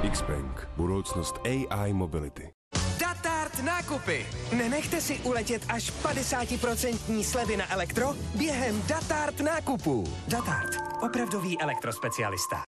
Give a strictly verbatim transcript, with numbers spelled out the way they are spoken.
Xpeng. Budoucnost A I mobility. Datart nákupy. Nenechte si uletět až padesát procent slevy na elektro během Datart nákupů. Datart. Opravdový elektrospecialista.